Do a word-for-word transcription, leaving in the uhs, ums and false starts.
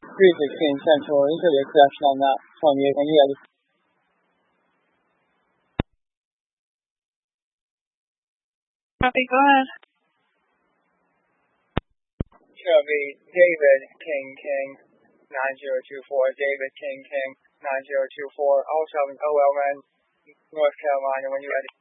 three sixteen Central Interview Correction on that from you when you ready. Copy, go ahead. It'll be David King King nine zero two four, David King King nine zero two four, also in O L N, North Carolina when you're ready.